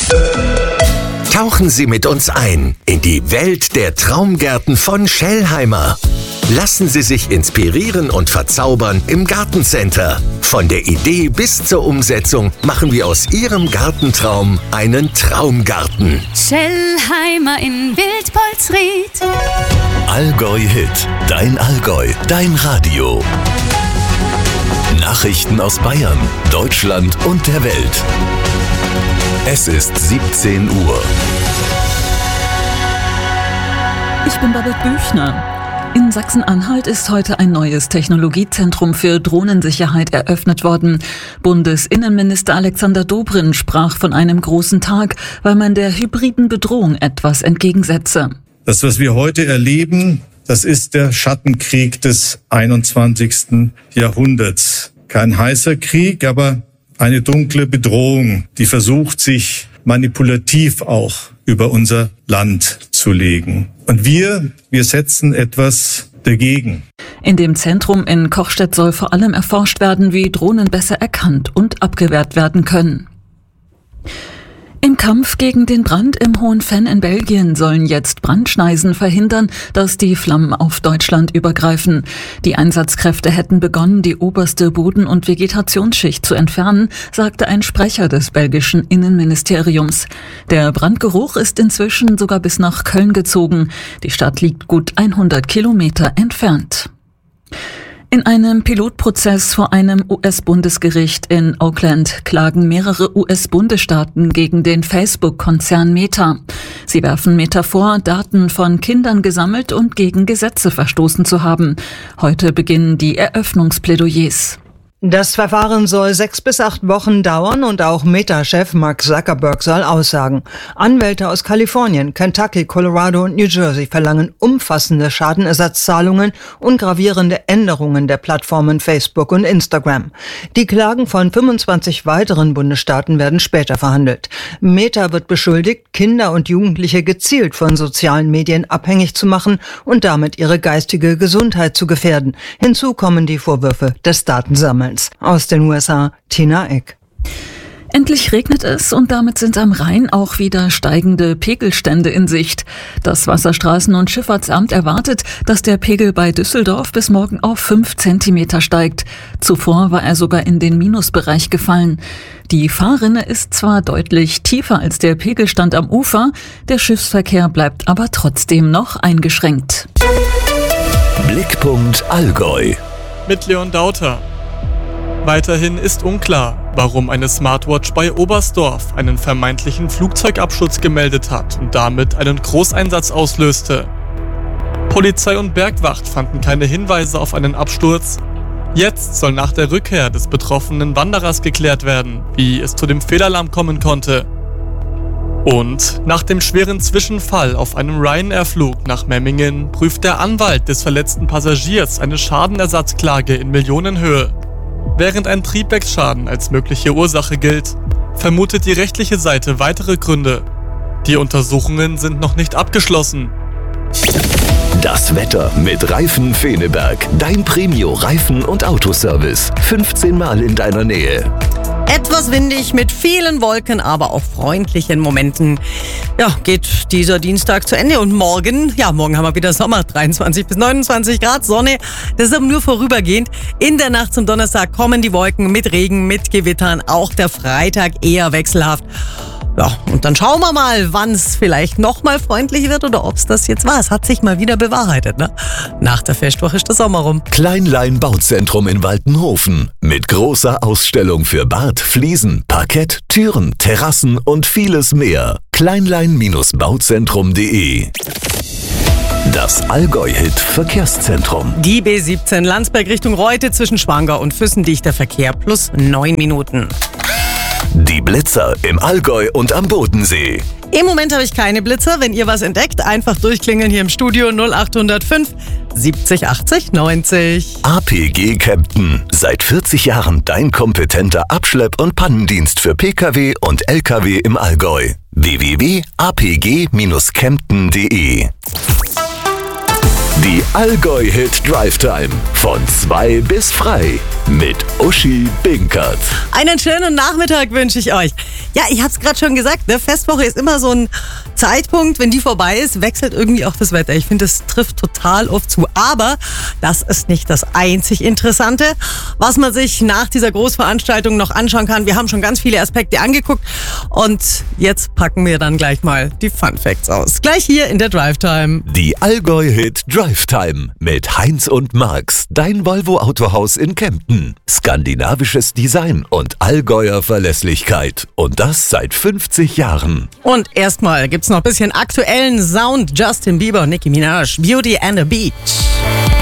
Tauchen Sie mit uns ein in die Welt der Traumgärten von Schellheimer. Lassen Sie sich inspirieren und verzaubern im Gartencenter. Von der Idee bis zur Umsetzung machen wir aus Ihrem Gartentraum einen Traumgarten. Schellheimer in Wildpolsried. Allgäu Hit, dein Allgäu, dein Radio. Nachrichten aus Bayern, Deutschland und der Welt. Es ist 17 Uhr. Ich bin Babette Büchner. In Sachsen-Anhalt ist heute ein neues Technologiezentrum für Drohnensicherheit eröffnet worden. Bundesinnenminister Alexander Dobrindt sprach von einem großen Tag, weil man der hybriden Bedrohung etwas entgegensetze. Das, was wir heute erleben, das ist der Schattenkrieg des 21. Jahrhunderts. Kein heißer Krieg, aber eine dunkle Bedrohung, die versucht, sich manipulativ auch über unser Land zu legen. Und wir setzen etwas dagegen. In dem Zentrum in Kochstedt soll vor allem erforscht werden, wie Drohnen besser erkannt und abgewehrt werden können. Im Kampf gegen den Brand im Hohenfenn in Belgien sollen jetzt Brandschneisen verhindern, dass die Flammen auf Deutschland übergreifen. Die Einsatzkräfte hätten begonnen, die oberste Boden- und Vegetationsschicht zu entfernen, sagte ein Sprecher des belgischen Innenministeriums. Der Brandgeruch ist inzwischen sogar bis nach Köln gezogen. Die Stadt liegt gut 100 Kilometer entfernt. In einem Pilotprozess vor einem US-Bundesgericht in Oakland klagen mehrere US-Bundesstaaten gegen den Facebook-Konzern Meta. Sie werfen Meta vor, Daten von Kindern gesammelt und gegen Gesetze verstoßen zu haben. Heute beginnen die Eröffnungsplädoyers. Das Verfahren soll 6 bis 8 Wochen dauern und auch Meta-Chef Mark Zuckerberg soll aussagen. Anwälte aus Kalifornien, Kentucky, Colorado und New Jersey verlangen umfassende Schadenersatzzahlungen und gravierende Änderungen der Plattformen Facebook und Instagram. Die Klagen von 25 weiteren Bundesstaaten werden später verhandelt. Meta wird beschuldigt, Kinder und Jugendliche gezielt von sozialen Medien abhängig zu machen und damit ihre geistige Gesundheit zu gefährden. Hinzu kommen die Vorwürfe des Datensammelns. Aus den USA, Tina Eck. Endlich regnet es und damit sind am Rhein auch wieder steigende Pegelstände in Sicht. Das Wasserstraßen- und Schifffahrtsamt erwartet, dass der Pegel bei Düsseldorf bis morgen auf 5 Zentimeter steigt. Zuvor war er sogar in den Minusbereich gefallen. Die Fahrrinne ist zwar deutlich tiefer als der Pegelstand am Ufer, der Schiffsverkehr bleibt aber trotzdem noch eingeschränkt. Blickpunkt Allgäu. Mit Leon Dauter. Weiterhin ist unklar, warum eine Smartwatch bei Oberstdorf einen vermeintlichen Flugzeugabsturz gemeldet hat und damit einen Großeinsatz auslöste. Polizei und Bergwacht fanden keine Hinweise auf einen Absturz. Jetzt soll nach der Rückkehr des betroffenen Wanderers geklärt werden, wie es zu dem Fehlalarm kommen konnte. Und nach dem schweren Zwischenfall auf einem Ryanair-Flug nach Memmingen prüft der Anwalt des verletzten Passagiers eine Schadenersatzklage in Millionenhöhe. Während ein Triebwerksschaden als mögliche Ursache gilt, vermutet die rechtliche Seite weitere Gründe. Die Untersuchungen sind noch nicht abgeschlossen. Das Wetter mit Reifen Feneberg. Dein Premio-Reifen- und Autoservice. 15 Mal in deiner Nähe. Etwas windig mit vielen Wolken, aber auch freundlichen Momenten. Ja, geht dieser Dienstag zu Ende und morgen haben wir wieder Sommer, 23 bis 29 Grad, Sonne. Das ist aber nur vorübergehend. In der Nacht zum Donnerstag kommen die Wolken mit Regen, mit Gewittern. Auch der Freitag eher wechselhaft. Ja, und dann schauen wir mal, wann es vielleicht nochmal freundlich wird oder ob es das jetzt war. Es hat sich mal wieder bewahrheitet, ne? Nach der Festwoche ist der Sommer rum. Kleinlein Bauzentrum in Waltenhofen. Mit großer Ausstellung für Bad, Fliesen, Parkett, Türen, Terrassen und vieles mehr. Kleinlein-bauzentrum.de. Das Allgäu-Hit Verkehrszentrum. Die B17 Landsberg Richtung Reute zwischen Schwangau und Füssen, dichter Verkehr plus 9 Minuten. Die Blitzer im Allgäu und am Bodensee. Im Moment habe ich keine Blitzer. Wenn ihr was entdeckt, einfach durchklingeln hier im Studio 0805 70 80 90. APG Kempten. Seit 40 Jahren dein kompetenter Abschlepp- und Pannendienst für Pkw und Lkw im Allgäu. www.apg-kempten.de. Die Allgäu-Hit Drive Time. Von 2 bis frei. mit Uschi Binkert. Einen schönen Nachmittag wünsche ich euch. Ja, ich habe es gerade schon gesagt, ne? Festwoche ist immer so ein Zeitpunkt, wenn die vorbei ist, wechselt irgendwie auch das Wetter. Ich finde, das trifft total oft zu. Aber das ist nicht das einzig Interessante, was man sich nach dieser Großveranstaltung noch anschauen kann. Wir haben schon ganz viele Aspekte angeguckt und jetzt packen wir dann gleich mal die Fun Facts aus. Gleich hier in der Drive Time. Die Allgäu-Hit Drive Time mit Heinz und Marx, dein Volvo-Autohaus in Kempten. Skandinavisches Design und Allgäuer Verlässlichkeit. Und das seit 50 Jahren. Und erstmal gibt's noch ein bisschen aktuellen Sound. Justin Bieber und Nicki Minaj, Beauty and the Beach.